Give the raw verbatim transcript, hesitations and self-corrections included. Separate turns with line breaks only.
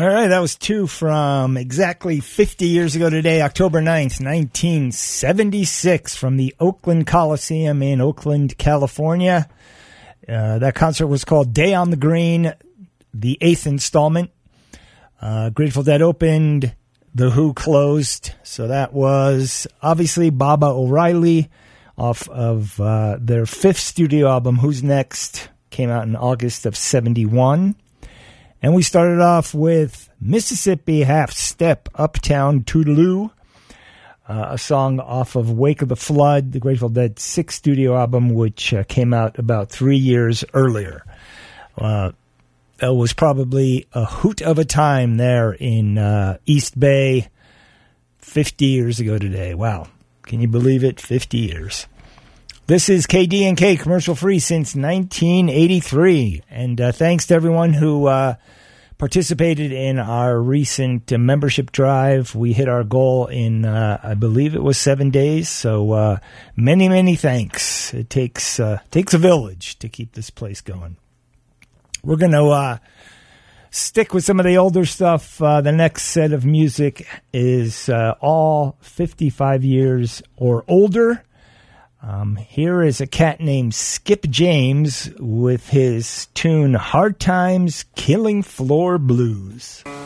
All right, that was two from exactly fifty years ago today, October ninth, nineteen seventy-six, from the Oakland Coliseum in Oakland, California. Uh, that concert was called Day on the Green, the eighth installment. Uh, Grateful Dead opened, The Who closed. So that was obviously Baba O'Reilly off of uh, their fifth studio album, Who's Next, came out in August of seventy-one. And we started off with Mississippi Half Step, Uptown Toodaloo, uh, a song off of Wake of the Flood, the Grateful Dead sixth studio album, which uh, came out about three years earlier. Uh, that was probably a hoot of a time there in uh, East Bay fifty years ago today. Wow. Can you believe it? fifty years. This is K D and K, commercial-free since nineteen eighty-three. And uh, thanks to everyone who uh, participated in our recent uh, membership drive. We hit our goal in, uh, I believe it was seven days. So uh, many, many thanks. It takes uh, takes a village to keep this place going. We're going to uh, stick with some of the older stuff. Uh, the next set of music is uh, all fifty-five years or older. Um, here is a cat named Skip James with his tune Hard Times Killing Floor Blues.